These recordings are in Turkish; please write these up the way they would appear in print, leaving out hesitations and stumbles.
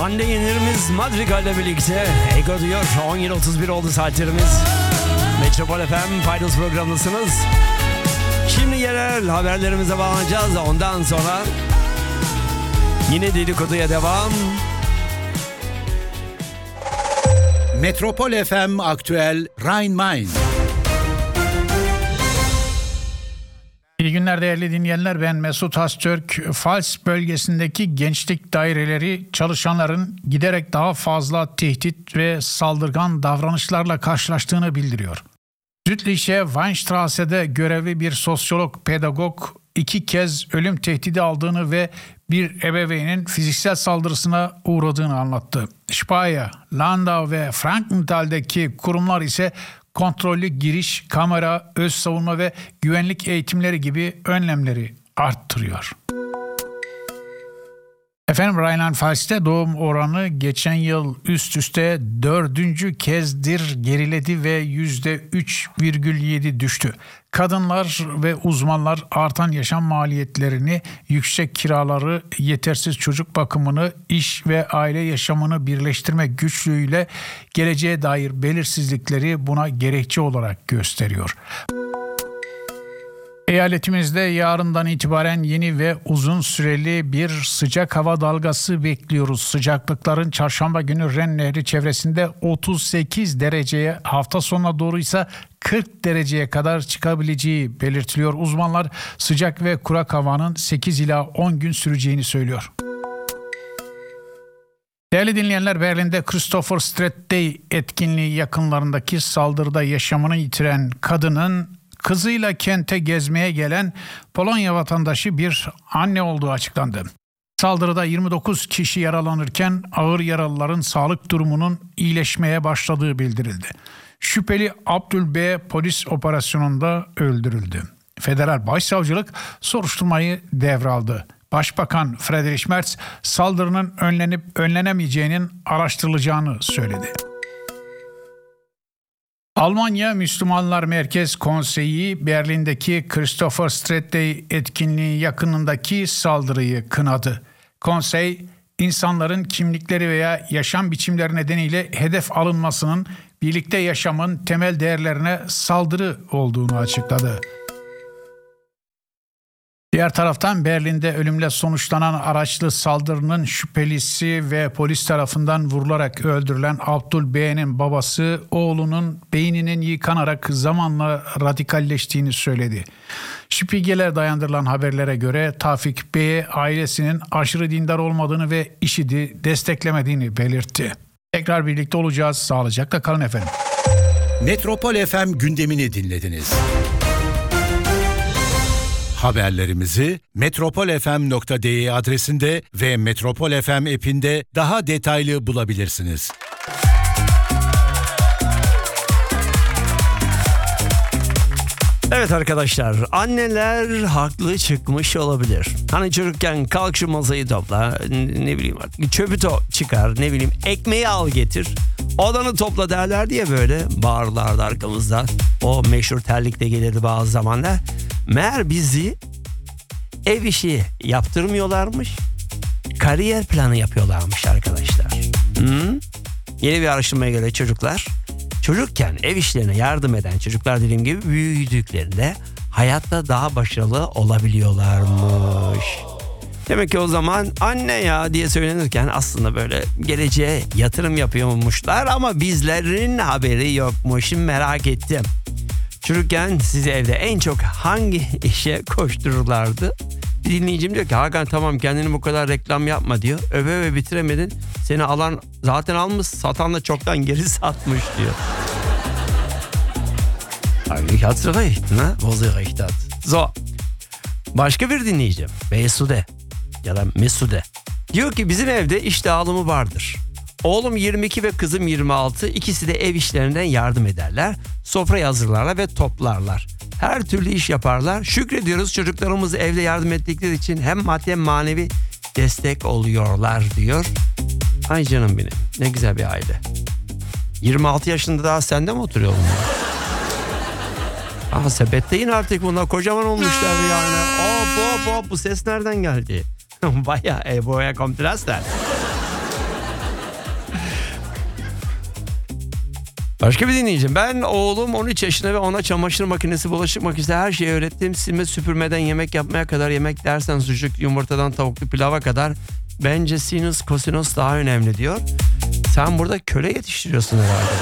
Hande Yener'imiz Madrigal ile birlikte Ego diyor. 17.31 oldu saatlerimiz. Metropol FM Paydos programındasınız. Şimdi yerel haberlerimize bağlanacağız. Ondan sonra yine dedikoduya devam. Metropol FM Aktüel Rhein-Main. İyi günler değerli dinleyenler, ben Mesut Hastürk. Fals bölgesindeki gençlik daireleri çalışanların giderek daha fazla tehdit ve saldırgan davranışlarla karşılaştığını bildiriyor. Südliche Weinstrasse'de görevli bir sosyolog pedagog 2 kez ölüm tehdidi aldığını ve bir ebeveynin fiziksel saldırısına uğradığını anlattı. Speyer, Landau ve Frankenthal'deki kurumlar ise kontrollü giriş, kamera, öz savunma ve güvenlik eğitimleri gibi önlemleri arttırıyor. Efendim, Rheinland-Pfalz'te doğum oranı geçen yıl üst üste 4. kezdir geriledi ve %3,7 düştü. Kadınlar ve uzmanlar artan yaşam maliyetlerini, yüksek kiraları, yetersiz çocuk bakımını, iş ve aile yaşamını birleştirme güçlüğüyle geleceğe dair belirsizlikleri buna gerekçe olarak gösteriyor. Eyaletimizde yarından itibaren yeni ve uzun süreli bir sıcak hava dalgası bekliyoruz. Sıcaklıkların çarşamba günü Ren Nehri çevresinde 38 dereceye, hafta sonuna doğru ise 40 dereceye kadar çıkabileceği belirtiliyor. Uzmanlar sıcak ve kurak havanın 8 ila 10 gün süreceğini söylüyor. Değerli dinleyenler, Berlin'de Christopher Street Day etkinliği yakınlarındaki saldırıda yaşamını yitiren kadının kızıyla kente gezmeye gelen Polonya vatandaşı bir anne olduğu açıklandı. Saldırıda 29 kişi yaralanırken ağır yaralıların sağlık durumunun iyileşmeye başladığı bildirildi. Şüpheli Abdül B. polis operasyonunda öldürüldü. Federal Başsavcılık soruşturmayı devraldı. Başbakan Friedrich Merz saldırının önlenemeyeceğinin araştırılacağını söyledi. Almanya Müslümanlar Merkez Konseyi Berlin'deki Christopher Street Day etkinliği yakınındaki saldırıyı kınadı. Konsey, insanların kimlikleri veya yaşam biçimleri nedeniyle hedef alınmasının birlikte yaşamın temel değerlerine saldırı olduğunu açıkladı. Diğer taraftan Berlin'de ölümle sonuçlanan araçlı saldırının şüphelisi ve polis tarafından vurularak öldürülen Abdül B'nin babası oğlunun beyninin yıkanarak zamanla radikalleştiğini söyledi. Spiegel'e dayandırılan haberlere göre Tafik B ailesinin aşırı dindar olmadığını ve IŞİD'i desteklemediğini belirtti. Tekrar birlikte olacağız. Sağlıcakla kalın efendim. Metropol FM gündemini dinlediniz. Haberlerimizi metropolfm.de adresinde ve Metropol FM app'inde daha detaylı bulabilirsiniz. Evet arkadaşlar, anneler haklı çıkmış olabilir. Hani çocukken kalk şu masayı topla, ne bileyim artık çöpü çıkar, ne bileyim ekmeği al getir, odanı topla derler diye böyle bağırlardı arkamızda. O meşhur terlik de gelirdi bazı zamanlar. Meğer bizi ev işi yaptırmıyorlarmış, kariyer planı yapıyorlarmış arkadaşlar. Yeni bir araştırmaya göre çocukken ev işlerine yardım eden çocuklar dediğim gibi büyüdüklerinde hayatta daha başarılı olabiliyorlarmış. Demek ki o zaman anne ya diye söylenirken aslında böyle geleceğe yatırım yapıyormuşlar ama bizlerin haberi yokmuş. Şimdi merak ettim. Çocukken sizi evde en çok hangi işe koştururlardı? Bir dinleyicim diyor ki Hakan tamam kendini bu kadar reklam yapma diyor. Öve bitiremedin. Seni alan zaten almış, satan da çoktan geri satmış diyor. Ich hat's recht, ne? Wo sie recht hat. So. Başka bir dinleyicim Mesude ya da Mesude diyor ki bizim evde iş dağılımı vardır. Oğlum 22 ve kızım 26, ikisi de ev işlerinden yardım ederler. Sofrayı hazırlarlar ve toplarlar. Her türlü iş yaparlar. Şükrediyoruz çocuklarımız evde yardım ettikleri için hem maddi hem manevi destek oluyorlar diyor. Ay canım benim, ne güzel bir aile. 26 yaşında daha sende mi oturuyor bunlar? Sepetteyin artık bunlar, kocaman olmuşlar yani. Hop bu ses nereden geldi? Vaya boya komplastlar. Başka bir dinleyicim. Ben oğlum 13 yaşında ve ona çamaşır makinesi, bulaşık makinesi her şeyi öğrettim. Silme süpürmeden yemek yapmaya kadar, yemek dersen sucuk, yumurtadan tavuklu pilava kadar. Bence sinüs kosinüs daha önemli diyor. Sen burada köle yetiştiriyorsun herhalde.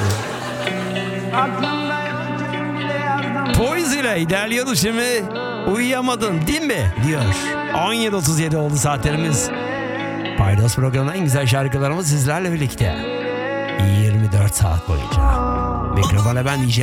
Poise ile ilerliyoruz şimdi. Uyuyamadın değil mi? Diyor. 17.37 oldu saatlerimiz. Paydos programının en güzel şarkılarımız sizlerle birlikte. 24 saat boyunca. Mikrofona ben DJ